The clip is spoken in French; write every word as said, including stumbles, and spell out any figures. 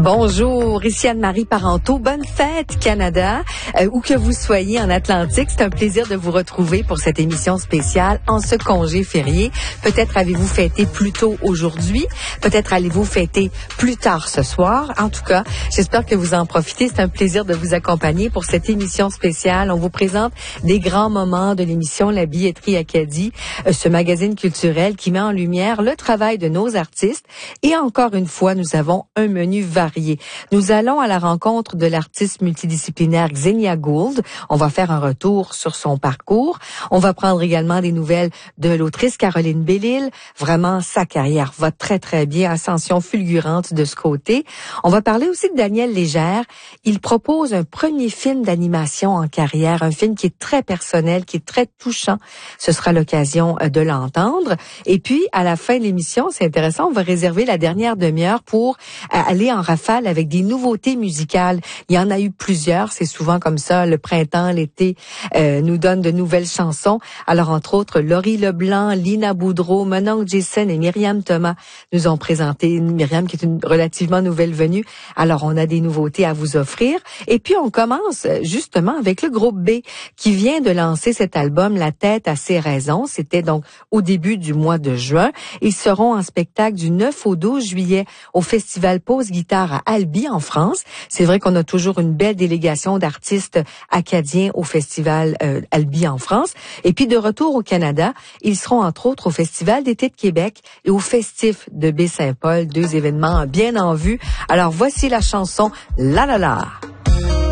Bonjour, ici Anne-Marie Parenteau. Bonne fête, Canada, euh, où que vous soyez en Atlantique. C'est un plaisir de vous retrouver pour cette émission spéciale en ce congé férié. Peut-être avez-vous fêté plus tôt aujourd'hui. Peut-être allez-vous fêter plus tard ce soir. En tout cas, j'espère que vous en profitez. C'est un plaisir de vous accompagner pour cette émission spéciale. On vous présente des grands moments de l'émission La Billetterie Acadie, euh, ce magazine culturel qui met en lumière le travail de nos artistes. Et encore une fois, nous avons un menu varié. Nous allons à la rencontre de l'artiste multidisciplinaire Xenia Gould. On va faire un retour sur son parcours. On va prendre également des nouvelles de l'autrice Caroline Bellil. Vraiment, sa carrière va très, très bien. Ascension fulgurante de ce côté. On va parler aussi de Daniel Légère. Il propose un premier film d'animation en carrière, un film qui est très personnel, qui est très touchant. Ce sera l'occasion de l'entendre. Et puis, à la fin de l'émission, c'est intéressant, on va réserver la dernière demi-heure pour aller en rafale avec des nouveautés musicales. Il y en a eu plusieurs, c'est souvent comme ça, le printemps, l'été euh, nous donne de nouvelles chansons. Alors, entre autres, Laurie Leblanc, Lina Boudreau, Mononc Jason et Myriam Thomas nous ont présenté. Myriam qui est une relativement nouvelle venue. Alors, on a des nouveautés à vous offrir. Et puis, on commence justement avec le groupe B qui vient de lancer cet album La tête à ses raisons. C'était donc au début du mois de juin. Ils seront en spectacle du neuf au douze juillet au Festival Pause Guitare à Albi, en France. C'est vrai qu'on a toujours une belle délégation d'artistes acadiens au Festival euh, Albi en France. Et puis, de retour au Canada, ils seront entre autres au Festival d'été de Québec et au Festif de Baie-Saint-Paul, deux événements bien en vue. Alors, voici la chanson La La La.